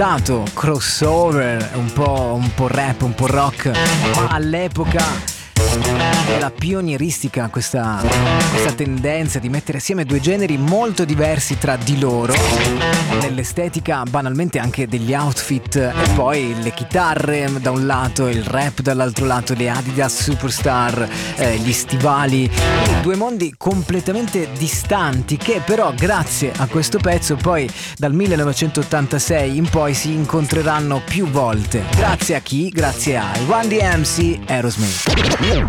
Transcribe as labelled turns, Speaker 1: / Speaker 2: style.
Speaker 1: stato crossover, un po' rap, un po' rock, ma all'epoca era pionieristica questa tendenza di mettere assieme due generi molto diversi tra di loro, nell'estetica banalmente anche degli outfit, e poi le chitarre da un lato, il rap dall'altro lato, le Adidas Superstar, gli stivali, due mondi completamente distanti che però grazie a questo pezzo poi dal 1986 in poi si incontreranno più volte. Grazie a chi? Grazie a Run DMC, Aerosmith.